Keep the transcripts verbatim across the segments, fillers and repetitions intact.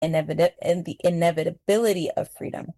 inevit- and the inevitability of freedom.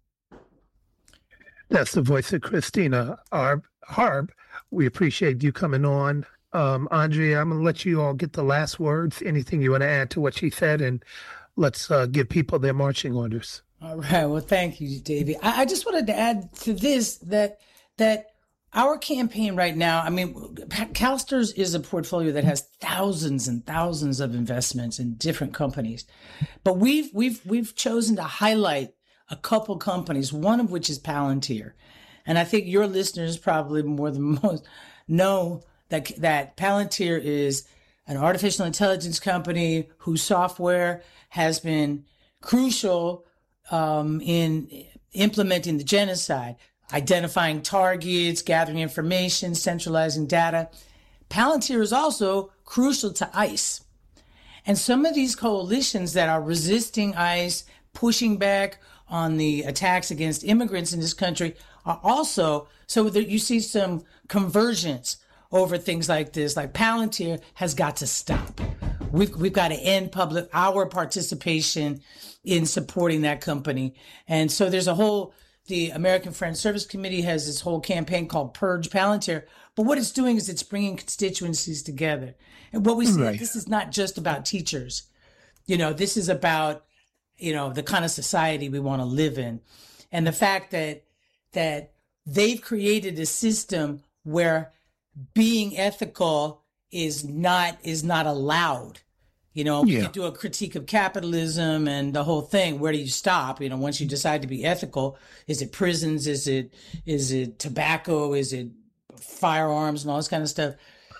That's the voice of Christina Harb. Harb. We appreciate you coming on. Um, Andrea, I'm going to let you all get the last words. Anything you want to add to what she said, and let's uh, give people their marching orders. All right. Well, thank you, Davey. I, I just wanted to add to this that that our campaign right now, I mean, CalSTRS is a portfolio that has thousands and thousands of investments in different companies, but we've we've we've chosen to highlight a couple companies, one of which is Palantir, and I think your listeners probably more than most know that that Palantir is an artificial intelligence company whose software has been crucial um, in implementing the genocide, identifying targets, gathering information, centralizing data. Palantir is also crucial to ICE. And some of these coalitions that are resisting ICE, pushing back on the attacks against immigrants in this country are also, so that you see some convergence over things like this. Like Palantir has got to stop. We've, we've got to end public, our participation in supporting that company. And so there's a whole, the American Friends Service Committee has this whole campaign called Purge Palantir. But what it's doing is it's bringing constituencies together. And what we see, right. This is not just about teachers. You know, this is about, you know, the kind of society we want to live in. And the fact that, that they've created a system where being ethical is not, is not allowed. You know, yeah. We can do a critique of capitalism and the whole thing. Where do you stop? You know, once you decide to be ethical, is it prisons? Is it, is it tobacco? Is it firearms and all this kind of stuff?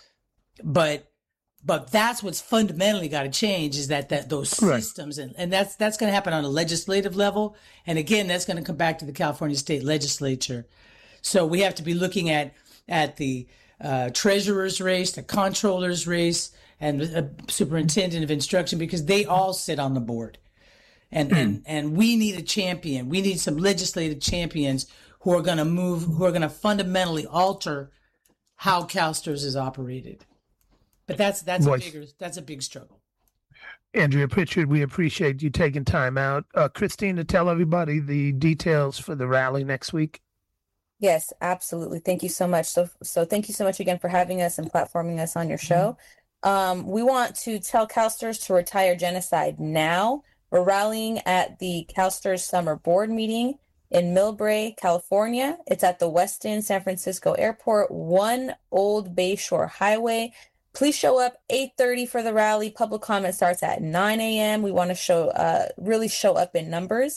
But, but that's what's fundamentally got to change is that, that those systems, right. and, and that's, that's going to happen on a legislative level. And again, that's going to come back to the California state legislature. So we have to be looking at, at the, uh, treasurer's race, the comptroller's race, and a superintendent of instruction, because they all sit on the board. And, and, and we need a champion. We need some legislative champions who are going to move, who are going to fundamentally alter how CalSTRS is operated. But that's, that's a bigger, that's a big struggle. Andrea Pritchard, we appreciate you taking time out. Uh, Christina, tell everybody the details for the rally next week. Yes, absolutely. Thank you so much. So, so thank you so much again for having us and platforming us on your show. Mm-hmm. Um, we want to tell CalSTRS to retire genocide now. We're rallying at the CalSTRS Summer Board meeting in Millbrae, California. It's at the Westin San Francisco Airport, one Old Bayshore Highway. Please show up eight thirty for the rally. Public comment starts at nine a.m. We want to show, uh, really show up in numbers.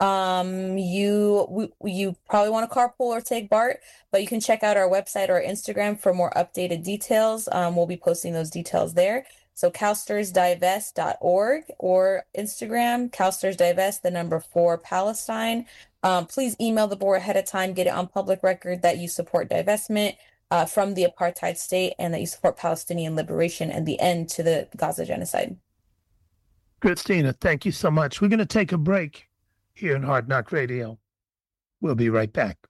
Um, you, we, you probably want to carpool or take BART, but you can check out our website or Instagram for more updated details. Um, we'll be posting those details there. So cal strs divest dot org or Instagram, CalSTRSDivest, the number four Palestine. Um, please email the board ahead of time, get it on public record that you support divestment uh, from the apartheid state and that you support Palestinian liberation and the end to the Gaza genocide. Christina, thank you so much. We're going to take a break here in Hard Knock Radio. We'll be right back.